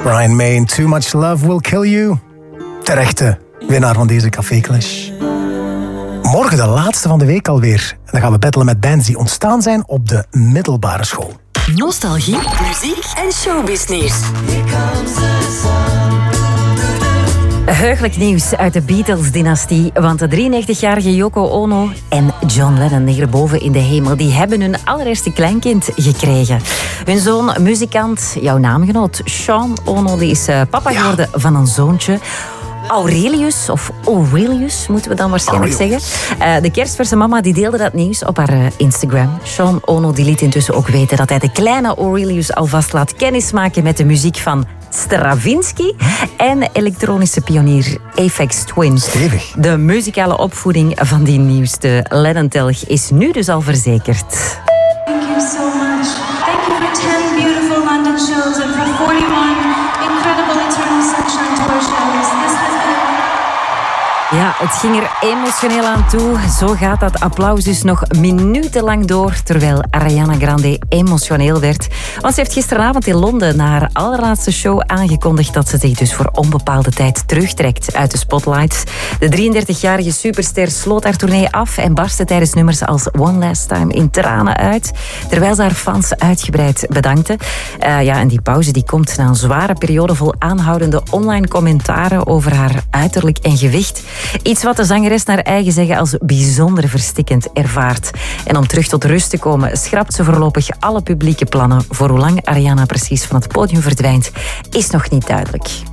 Brian May in Too Much Love Will Kill You. Terechte winnaar van deze Café Clash. Morgen de laatste van de week alweer. En dan gaan we battelen met bands die ontstaan zijn op de middelbare school. Nostalgie, muziek en showbiznieuws. Heugelijk nieuws uit de Beatles-dynastie, want de 93-jarige Yoko Ono en John Lennon hierboven in de hemel, die hebben hun allereerste kleinkind gekregen. Hun zoon, muzikant, jouw naamgenoot, Sean Ono, die is papa geworden van een zoontje. Aurelius, of Aurelius moeten we dan waarschijnlijk zeggen. De kerstverse mama die deelde dat nieuws op haar Instagram. Sean Ono die liet intussen ook weten dat hij de kleine Aurelius alvast laat kennismaken met de muziek van Stravinsky en elektronische pionier Aphex Twin. Stevig. De muzikale opvoeding van die nieuwste Lennon-telg is nu dus al verzekerd. Thank you so much. Thank you for 10 beautiful London shows and for 41 incredible Eternal Sunshine Tour shows. This has been... Ja, het ging er emotioneel aan toe. Zo gaat dat applaus dus nog minutenlang door, terwijl Ariana Grande emotioneel werd. Want ze heeft gisteravond in Londen na haar allerlaatste show aangekondigd dat ze zich dus voor onbepaalde tijd terugtrekt uit de spotlights. De 33-jarige superster sloot haar tournee af en barstte tijdens nummers als One Last Time in tranen uit, terwijl ze haar fans uitgebreid bedankte. En die pauze die komt na een zware periode vol aanhoudende online commentaren over haar uiterlijk en gewicht. Iets wat de zangeres naar eigen zeggen als bijzonder verstikkend ervaart. En om terug tot rust te komen, schrapt ze voorlopig alle publieke plannen. Voor hoe lang Ariana precies van het podium verdwijnt, is nog niet duidelijk.